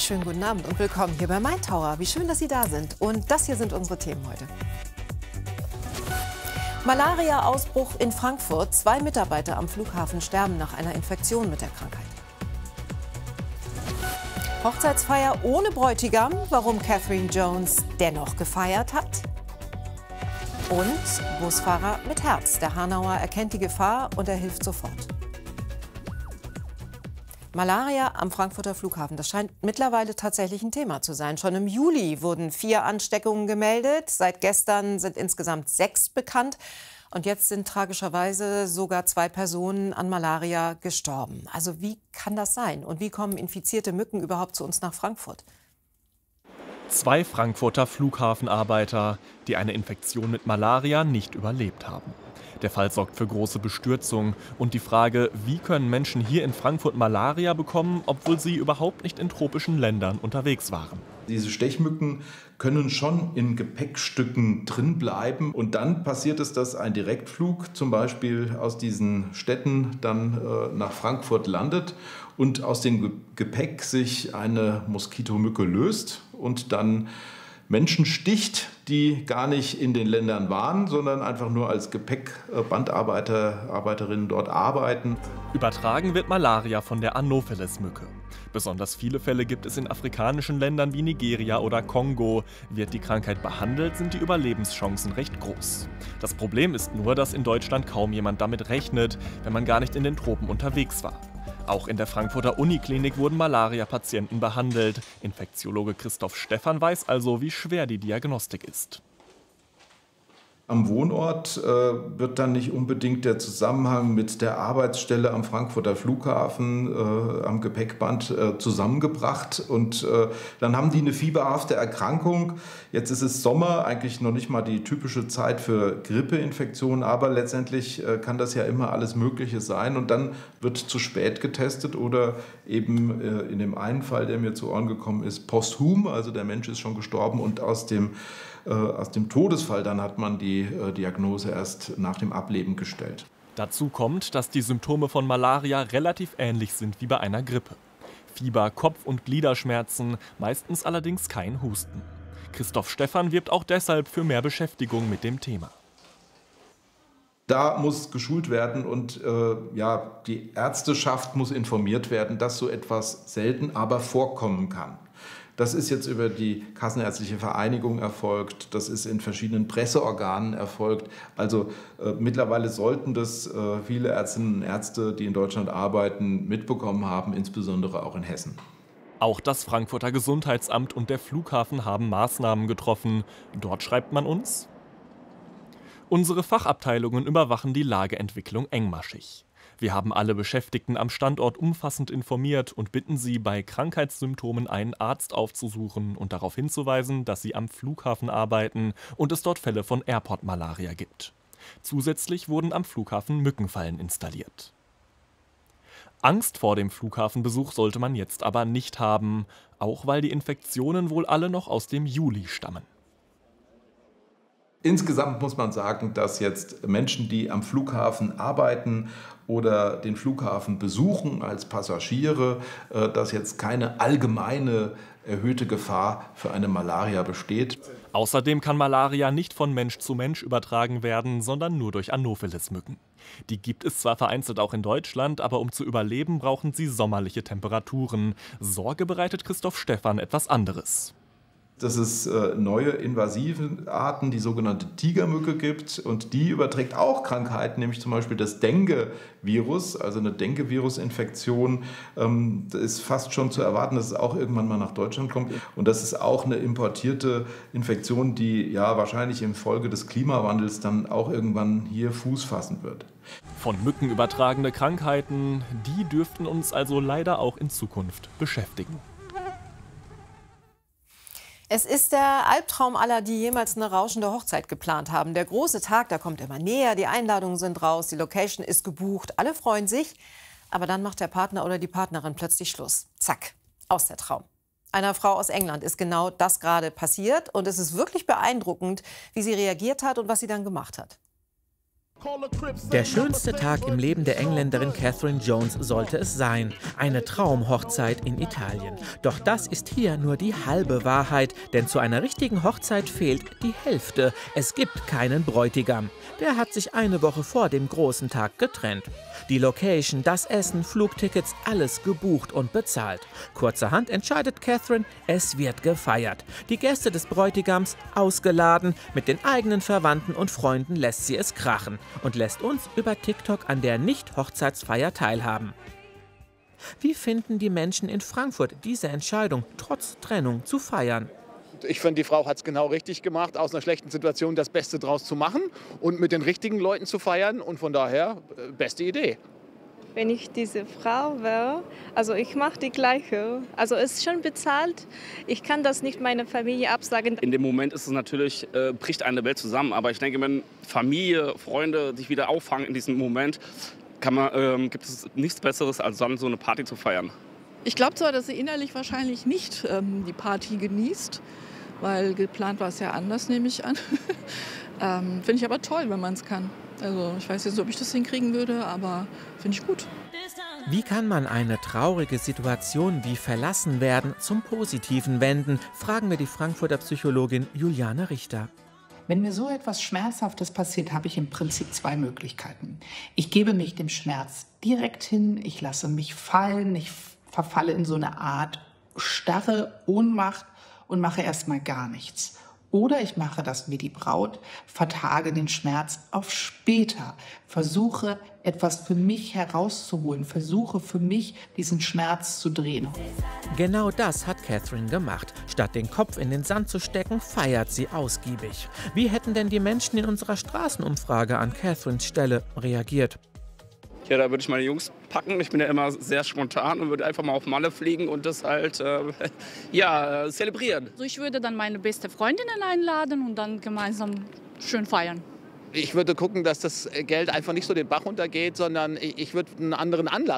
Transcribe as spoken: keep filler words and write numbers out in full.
Schönen guten Abend und willkommen hier bei Main Tower. Wie schön, dass Sie da sind. Und das hier sind unsere Themen heute. Malaria-Ausbruch in Frankfurt. Zwei Mitarbeiter am Flughafen sterben nach einer Infektion mit der Krankheit. Hochzeitsfeier ohne Bräutigam. Warum Catherine Jones dennoch gefeiert hat. Und Busfahrer mit Herz. Der Hanauer erkennt die Gefahr und er hilft sofort. Malaria am Frankfurter Flughafen, das scheint mittlerweile tatsächlich ein Thema zu sein. Schon im Juli wurden vier Ansteckungen gemeldet. Seit gestern sind insgesamt sechs bekannt. Und jetzt sind tragischerweise sogar zwei Personen an Malaria gestorben. Also wie kann das sein? Und wie kommen infizierte Mücken überhaupt zu uns nach Frankfurt? Zwei Frankfurter Flughafenarbeiter, die eine Infektion mit Malaria nicht überlebt haben. Der Fall sorgt für große Bestürzung. Und die Frage, wie können Menschen hier in Frankfurt Malaria bekommen, obwohl sie überhaupt nicht in tropischen Ländern unterwegs waren. Diese Stechmücken können schon in Gepäckstücken drin bleiben. Und dann passiert es, dass ein Direktflug zum Beispiel aus diesen Städten dann äh, nach Frankfurt landet und aus dem Ge- Gepäck sich eine Moskitomücke löst und dann Menschen sticht, die gar nicht in den Ländern waren, sondern einfach nur als Gepäckbandarbeiter, Arbeiterinnen dort arbeiten. Übertragen wird Malaria von der Anopheles-Mücke. Besonders viele Fälle gibt es in afrikanischen Ländern wie Nigeria oder Kongo. Wird die Krankheit behandelt, sind die Überlebenschancen recht groß. Das Problem ist nur, dass in Deutschland kaum jemand damit rechnet, wenn man gar nicht in den Tropen unterwegs war. Auch in der Frankfurter Uniklinik wurden Malaria-Patienten behandelt. Infektiologe Christoph Stephan weiß also, wie schwer die Diagnostik ist. Am Wohnort äh, wird dann nicht unbedingt der Zusammenhang mit der Arbeitsstelle am Frankfurter Flughafen, äh, am Gepäckband äh, zusammengebracht. Und äh, dann haben die eine fieberhafte Erkrankung. Jetzt ist es Sommer, eigentlich noch nicht mal die typische Zeit für Grippeinfektionen, aber letztendlich äh, kann das ja immer alles Mögliche sein. Und dann wird zu spät getestet oder eben äh, in dem einen Fall, der mir zu Ohren gekommen ist, posthum, also der Mensch ist schon gestorben und aus dem Aus dem Todesfall dann hat man die äh, Diagnose erst nach dem Ableben gestellt. Dazu kommt, dass die Symptome von Malaria relativ ähnlich sind wie bei einer Grippe. Fieber, Kopf- und Gliederschmerzen, meistens allerdings kein Husten. Christoph Stephan wirbt auch deshalb für mehr Beschäftigung mit dem Thema. Da muss geschult werden und äh, ja, die Ärzteschaft muss informiert werden, dass so etwas selten, aber vorkommen kann. Das ist jetzt über die Kassenärztliche Vereinigung erfolgt, das ist in verschiedenen Presseorganen erfolgt. Also äh, mittlerweile sollten das äh, viele Ärztinnen und Ärzte, die in Deutschland arbeiten, mitbekommen haben, insbesondere auch in Hessen. Auch das Frankfurter Gesundheitsamt und der Flughafen haben Maßnahmen getroffen. Dort schreibt man uns: Unsere Fachabteilungen überwachen die Lageentwicklung engmaschig. Wir haben alle Beschäftigten am Standort umfassend informiert und bitten sie, bei Krankheitssymptomen einen Arzt aufzusuchen und darauf hinzuweisen, dass sie am Flughafen arbeiten und es dort Fälle von Airport-Malaria gibt. Zusätzlich wurden am Flughafen Mückenfallen installiert. Angst vor dem Flughafenbesuch sollte man jetzt aber nicht haben, auch weil die Infektionen wohl alle noch aus dem Juli stammen. Insgesamt muss man sagen, dass jetzt Menschen, die am Flughafen arbeiten oder den Flughafen besuchen als Passagiere, dass jetzt keine allgemeine erhöhte Gefahr für eine Malaria besteht. Außerdem kann Malaria nicht von Mensch zu Mensch übertragen werden, sondern nur durch Anopheles-Mücken. Die gibt es zwar vereinzelt auch in Deutschland, aber um zu überleben, brauchen sie sommerliche Temperaturen. Sorge bereitet Christoph Stephan etwas anderes. Dass es äh, neue invasive Arten, die sogenannte Tigermücke gibt und die überträgt auch Krankheiten, nämlich zum Beispiel das Dengue-Virus, also eine Dengue-Virus-Infektion. Ähm, das ist fast schon zu erwarten, dass es auch irgendwann mal nach Deutschland kommt und das ist auch eine importierte Infektion, die ja wahrscheinlich infolge des Klimawandels dann auch irgendwann hier Fuß fassen wird. Von Mücken übertragene Krankheiten, die dürften uns also leider auch in Zukunft beschäftigen. Es ist der Albtraum aller, die jemals eine rauschende Hochzeit geplant haben. Der große Tag, der kommt immer näher, die Einladungen sind raus, die Location ist gebucht, alle freuen sich. Aber dann macht der Partner oder die Partnerin plötzlich Schluss. Zack, aus der Traum. Einer Frau aus England ist genau das gerade passiert. Und es ist wirklich beeindruckend, wie sie reagiert hat und was sie dann gemacht hat. Der schönste Tag im Leben der Engländerin Catherine Jones sollte es sein. Eine Traumhochzeit in Italien. Doch das ist hier nur die halbe Wahrheit, denn zu einer richtigen Hochzeit fehlt die Hälfte. Es gibt keinen Bräutigam. Der hat sich eine Woche vor dem großen Tag getrennt. Die Location, das Essen, Flugtickets, alles gebucht und bezahlt. Kurzerhand entscheidet Catherine, es wird gefeiert. Die Gäste des Bräutigams ausgeladen, mit den eigenen Verwandten und Freunden lässt sie es krachen und lässt uns über TikTok an der Nicht-Hochzeitsfeier teilhaben. Wie finden die Menschen in Frankfurt diese Entscheidung, trotz Trennung zu feiern? Ich finde, die Frau hat es genau richtig gemacht, aus einer schlechten Situation das Beste draus zu machen und mit den richtigen Leuten zu feiern. Und von daher, äh, beste Idee. Wenn ich diese Frau wäre, also ich mache die gleiche. Also es ist schon bezahlt. Ich kann das nicht meiner Familie absagen. In dem Moment ist es natürlich, äh, bricht eine Welt zusammen. Aber ich denke, wenn Familie, Freunde sich wieder auffangen in diesem Moment, kann man, ähm, gibt es nichts Besseres, als dann so eine Party zu feiern. Ich glaube zwar, dass sie innerlich wahrscheinlich nicht ähm, die Party genießt, weil geplant war es ja anders, nehme ich an. ähm, finde ich aber toll, wenn man es kann. Also ich weiß jetzt nicht, ob ich das hinkriegen würde, aber finde ich gut. Wie kann man eine traurige Situation wie verlassen werden zum Positiven wenden, fragen wir die Frankfurter Psychologin Juliane Richter. Wenn mir so etwas Schmerzhaftes passiert, habe ich im Prinzip zwei Möglichkeiten. Ich gebe mich dem Schmerz direkt hin, ich lasse mich fallen, ich verfalle in so eine Art starre Ohnmacht und mache erstmal gar nichts. Oder ich mache das wie die Braut, vertage den Schmerz auf später, versuche etwas für mich herauszuholen, versuche für mich diesen Schmerz zu drehen. Genau das hat Catherine gemacht. Statt den Kopf in den Sand zu stecken, feiert sie ausgiebig. Wie hätten denn die Menschen in unserer Straßenumfrage an Catherines Stelle reagiert? Ja, da würde ich meine Jungs packen. Ich bin ja immer sehr spontan und würde einfach mal auf Malle fliegen und das halt äh, ja, äh, zelebrieren. Also ich würde dann meine beste Freundinnen einladen und dann gemeinsam schön feiern. Ich würde gucken, dass das Geld einfach nicht so den Bach runtergeht, sondern ich würde einen anderen Anlass